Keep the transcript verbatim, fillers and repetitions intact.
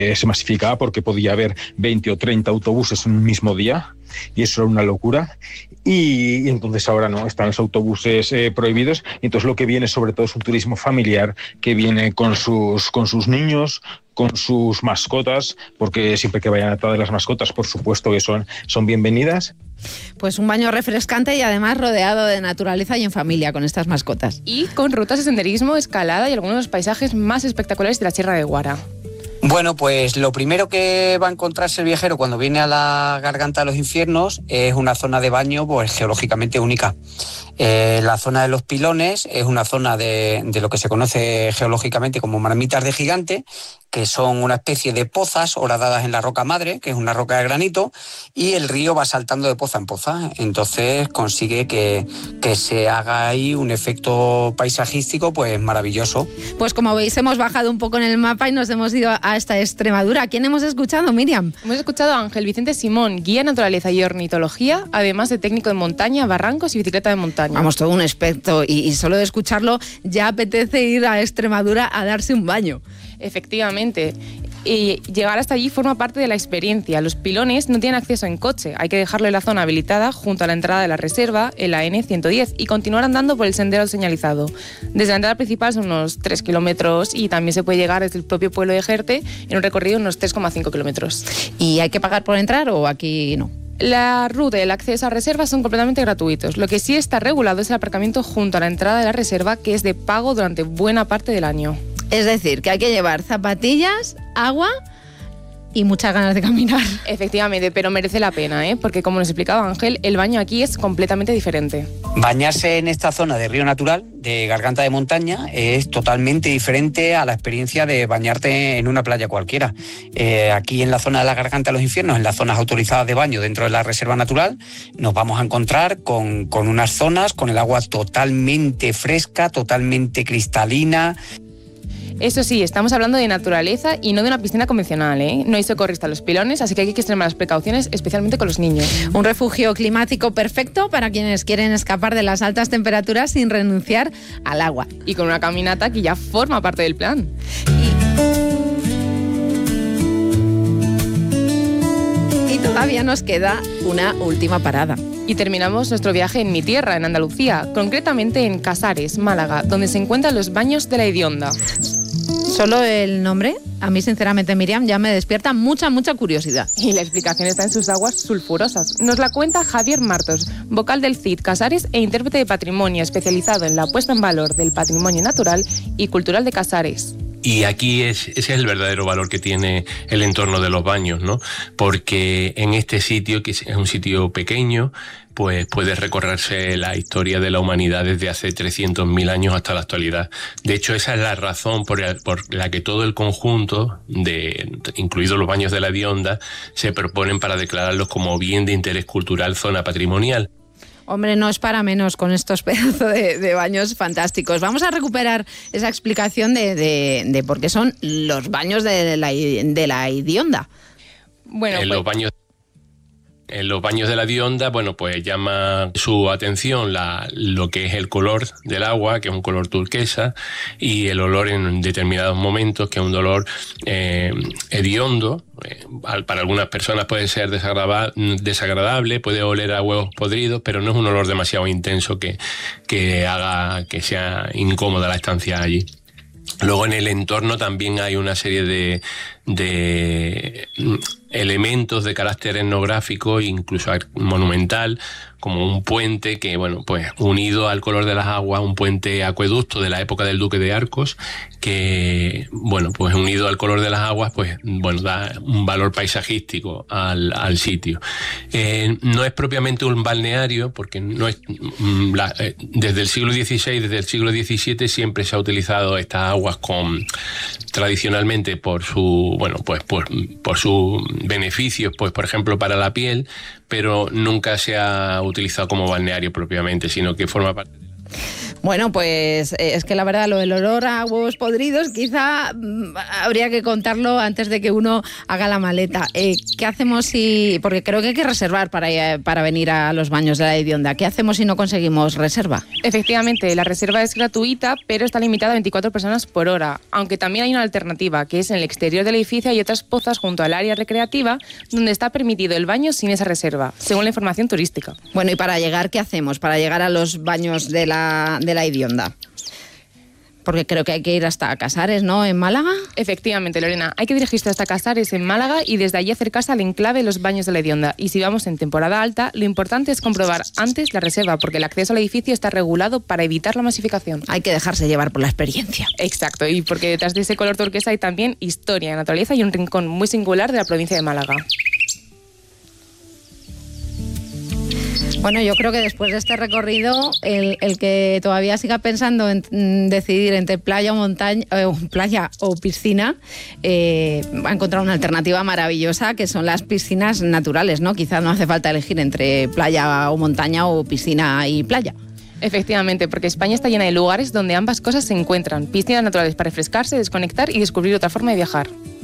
eh, se masificaba porque podía haber veinte o treinta autobuses en un mismo día, y eso era una locura. Y, y entonces ahora no, están los autobuses eh, prohibidos, y entonces lo que viene sobre todo es un turismo familiar que viene con sus, con sus niños, con sus mascotas, porque siempre que vayan atadas las mascotas, por supuesto que son, son bienvenidas. Pues un baño refrescante y además rodeado de naturaleza y en familia con estas mascotas. Y con rutas de senderismo, escalada y algunos de los paisajes más espectaculares de la Sierra de Guara. Bueno, pues lo primero que va a encontrarse el viajero cuando viene a la Garganta de los Infiernos es una zona de baño pues geológicamente única. Eh, la zona de los Pilones es una zona de, de lo que se conoce geológicamente como marmitas de gigante, que son una especie de pozas horadadas en la roca madre, que es una roca de granito, y el río va saltando de poza en poza. Entonces consigue que, que se haga ahí un efecto paisajístico pues maravilloso. Pues como veis, hemos bajado un poco en el mapa y nos hemos ido a esta Extremadura. ¿Quién hemos escuchado, Miriam? Hemos escuchado a Ángel Vicente Simón, guía naturaleza y ornitología, además de técnico de montaña, barrancos y bicicleta de montaña. Vamos, todo un experto, y, y solo de escucharlo ya apetece ir a Extremadura a darse un baño. Efectivamente. Y llegar hasta allí forma parte de la experiencia. Los Pilones no tienen acceso en coche, hay que dejarlo en la zona habilitada junto a la entrada de la reserva, en la ene ciento diez, y continuar andando por el sendero señalizado. Desde la entrada principal son unos tres kilómetros y también se puede llegar desde el propio pueblo de Jerte en un recorrido de unos tres coma cinco kilómetros. ¿Y hay que pagar por entrar o aquí no? La ruta y el acceso a reservas son completamente gratuitos. Lo que sí está regulado es el aparcamiento junto a la entrada de la reserva, que es de pago durante buena parte del año. Es decir, que hay que llevar zapatillas, agua y muchas ganas de caminar. Efectivamente, pero merece la pena, ¿eh? Porque como nos explicaba Ángel, el baño aquí es completamente diferente. Bañarse en esta zona de río natural, de Garganta de Montaña, es totalmente diferente a la experiencia de bañarte en una playa cualquiera. Eh, aquí en la zona de la Garganta de los Infiernos, en las zonas autorizadas de baño dentro de la reserva natural, nos vamos a encontrar con, con unas zonas con el agua totalmente fresca, totalmente cristalina. Eso sí, estamos hablando de naturaleza y no de una piscina convencional, ¿eh? No hay socorrista a los Pilones, así que hay que extremar las precauciones, especialmente con los niños. Un refugio climático perfecto para quienes quieren escapar de las altas temperaturas sin renunciar al agua. Y con una caminata que ya forma parte del plan. Y, y todavía nos queda una última parada. Y terminamos nuestro viaje en mi tierra, en Andalucía, concretamente en Casares, Málaga, donde se encuentran los baños de la Hedionda. Solo el nombre, a mí sinceramente, Miriam, ya me despierta mucha, mucha curiosidad. Y la explicación está en sus aguas sulfurosas. Nos la cuenta Javier Martos, vocal del C I D Casares e intérprete de patrimonio especializado en la puesta en valor del patrimonio natural y cultural de Casares. Y aquí es, ese es el verdadero valor que tiene el entorno de los baños, ¿no? Porque en este sitio, que es un sitio pequeño, pues puede recorrerse la historia de la humanidad desde hace trescientos mil años hasta la actualidad. De hecho, esa es la razón por, el, por la que todo el conjunto, de, incluidos los baños de la Hedionda, se proponen para declararlos como bien de interés cultural, zona patrimonial. Hombre, no es para menos con estos pedazos de, de baños fantásticos. Vamos a recuperar esa explicación de, de, de por qué son los baños de la, de la Hedionda. Bueno, en pues... los baños En los baños de la Hedionda, bueno, pues llama su atención la, lo que es el color del agua, que es un color turquesa, y el olor en determinados momentos, que es un olor eh, hediondo. Eh, para algunas personas puede ser desagradable, puede oler a huevos podridos, pero no es un olor demasiado intenso que, que haga que sea incómoda la estancia allí. Luego en el entorno también hay una serie de, de elementos de carácter etnográfico, incluso monumental, como un puente que, bueno, pues unido al color de las aguas, un puente acueducto de la época del Duque de Arcos, que, bueno, pues unido al color de las aguas, pues, bueno, da un valor paisajístico al, al sitio. Eh, no es propiamente un balneario, porque no es, la, eh, desde el siglo dieciséis, desde el siglo diecisiete, siempre se ha utilizado estas aguas con, tradicionalmente por su, bueno, pues por, por sus beneficios, pues, por ejemplo, para la piel, pero nunca se ha utilizado como balneario propiamente, sino que forma parte de la... Bueno, pues eh, es que la verdad lo del olor a huevos podridos quizá mm, habría que contarlo antes de que uno haga la maleta. Eh, ¿Qué hacemos si...? Porque creo que hay que reservar para, para venir a los baños de la Hedionda. ¿Qué hacemos si no conseguimos reserva? Efectivamente, la reserva es gratuita, pero está limitada a veinticuatro personas por hora. Aunque también hay una alternativa, que es en el exterior del edificio hay otras pozas junto al área recreativa donde está permitido el baño sin esa reserva, según la información turística. Bueno, ¿y para llegar qué hacemos? Para llegar a los baños de la, de la Hedionda. Porque creo que hay que ir hasta Casares, ¿no? ¿En Málaga? Efectivamente, Lorena. Hay que dirigirse hasta Casares, en Málaga, y desde allí acercarse al enclave de los baños de la Hedionda. Y si vamos en temporada alta, lo importante es comprobar antes la reserva, porque el acceso al edificio está regulado para evitar la masificación. Hay que dejarse llevar por la experiencia. Exacto, y porque detrás de ese color turquesa hay también historia, naturaleza y un rincón muy singular de la provincia de Málaga. Bueno, yo creo que después de este recorrido, el, el que todavía siga pensando en mm, decidir entre playa o montaña, eh, playa o piscina, eh, va a encontrar una alternativa maravillosa, que son las piscinas naturales, ¿no? Quizás no hace falta elegir entre playa o montaña o piscina y playa. Efectivamente, porque España está llena de lugares donde ambas cosas se encuentran. Piscinas naturales para refrescarse, desconectar y descubrir otra forma de viajar.